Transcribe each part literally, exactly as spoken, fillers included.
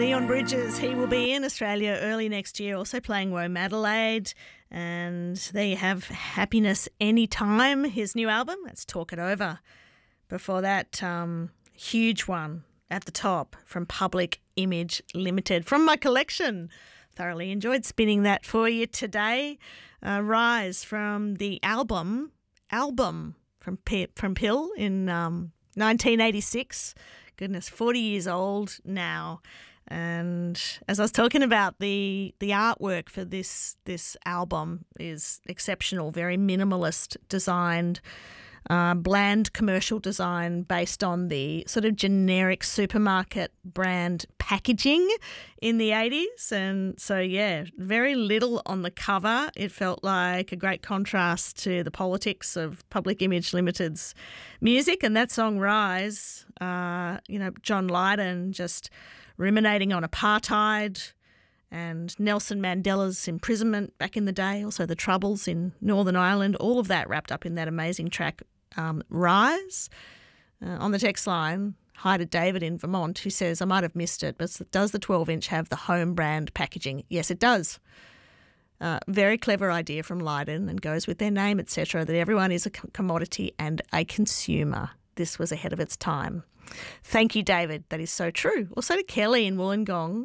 Leon Bridges, he will be in Australia early next year, also playing Womadelaide. And there you have Happiness Anytime, his new album. Let's talk it over. Before that, um, huge one at the top from Public Image Limited from my collection. Thoroughly enjoyed spinning that for you today. Uh, Rise from the album, album from P- from Pill in um, nineteen eighty-six. Goodness, forty years old now. And as I was talking about, the the artwork for this this album is exceptional, very minimalist designed, uh, bland commercial design based on the sort of generic supermarket brand packaging in the eighties. And so, yeah, very little on the cover. It felt like a great contrast to the politics of Public Image Limited's music. And that song, Rise, uh, you know, John Lydon just ruminating on apartheid and Nelson Mandela's imprisonment back in the day, also the Troubles in Northern Ireland, all of that wrapped up in that amazing track, um, Rise. Uh, on the text line, hi to David in Vermont, who says, I might have missed it, but does the twelve-inch have the home brand packaging? Yes, it does. Uh, very clever idea from Lydon, and goes with their name, et cetera, that everyone is a commodity and a consumer. This was ahead of its time. Thank you, David. That is so true. Also to Kelly in Wollongong,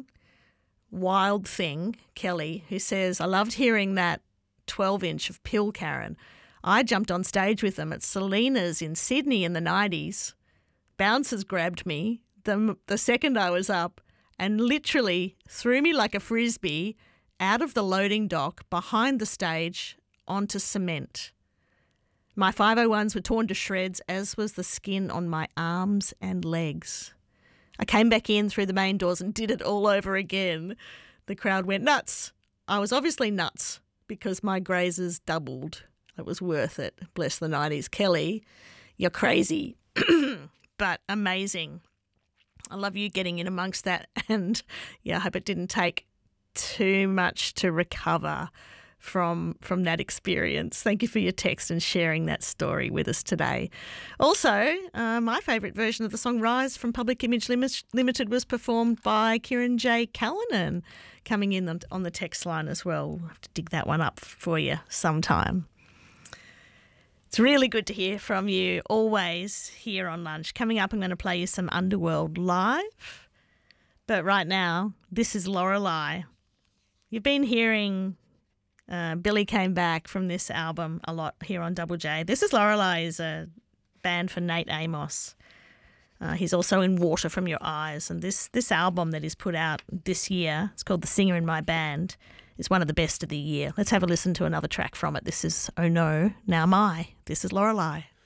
Wild Thing, Kelly, who says, I loved hearing that twelve-inch of Pill, Karen. I jumped on stage with them at Selena's in Sydney in the nineties. Bouncers grabbed me the, the second I was up and literally threw me like a frisbee out of the loading dock behind the stage onto cement. My five oh ones were torn to shreds, as was the skin on my arms and legs. I came back in through the main doors and did it all over again. The crowd went nuts. I was obviously nuts because my grazers doubled. It was worth it. Bless the nineties. Kelly, you're crazy, but amazing. I love you getting in amongst that, and yeah, I hope it didn't take too much to recover from from that experience. Thank you for your text and sharing that story with us today. Also, uh, my favourite version of the song Rise from Public Image Limited was performed by Kieran J. Callanan, coming in on, on the text line as well. We'll have to dig that one up for you sometime. It's really good to hear from you always here on Lunch. Coming up, I'm going to play you some Underworld live. But right now, this is Lorelei. You've been hearing Uh, Billy Came Back from this album a lot here on Double J. This is Lorelei, is a band for Nate Amos. Uh, he's also in Water From Your Eyes. And this, this album that he's put out this year, it's called The Singer in My Band, is one of the best of the year. Let's have a listen to another track from it. This is Oh No, Now My. This is Lorelei.